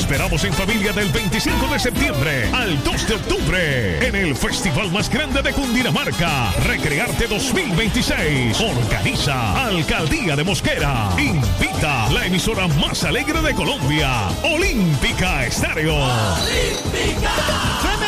esperamos en familia del 25 de septiembre al 2 de octubre en el festival más grande de Cundinamarca, Recrearte 2026. Organiza Alcaldía de Mosquera. Invita la emisora más alegre de Colombia, Olímpica Estéreo. ¡Olímpica!